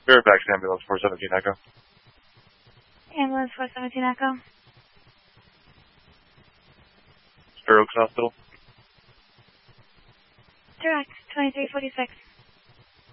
Fairfax Ambulance 417 Echo. Ambulance 417 Echo. Fair Oaks Hospital. Direct 2346.